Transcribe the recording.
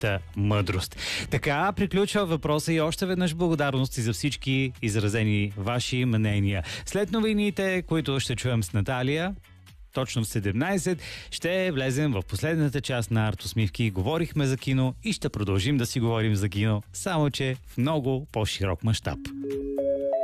мъдрост. Така приключва въпроса и още веднъж благодарности за всички изразени ваши мнения. След новините, които ще чуем с Наталия, точно в 17, ще влезем в последната част на Артусмивки. Говорихме за кино и ще продължим да си говорим за кино, само че в много по-широк мащаб.